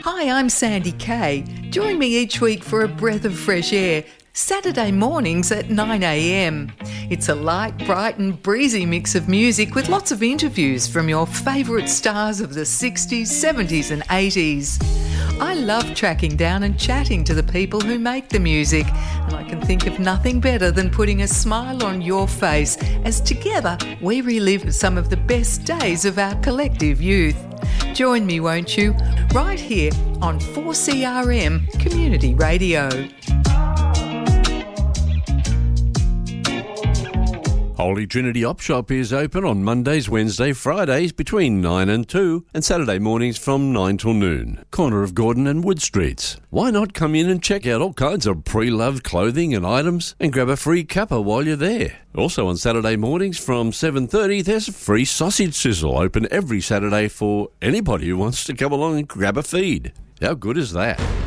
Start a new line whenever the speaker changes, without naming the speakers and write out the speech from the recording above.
Hi, I'm Sandy Kay. Join me each week for a breath of fresh air, Saturday mornings at 9 a.m. It's a light, bright and breezy mix of music with lots of interviews from your favourite stars of the 60s, 70s and 80s. I love tracking down and chatting to the people who make the music, and I can think of nothing better than putting a smile on your face as together we relive some of the best days of our collective youth. Join me, won't you? Right here on 4CRM Community Radio.
Holy Trinity Op Shop is open on Mondays, Wednesdays, Fridays between 9 and 2 and Saturday mornings from 9 till noon. Corner of Gordon and Wood Streets. Why not come in and check out all kinds of pre-loved clothing and items and grab a free cuppa while you're there. Also on Saturday mornings from 7:30 there's a free sausage sizzle open every Saturday for anybody who wants to come along and grab a feed. How good is that?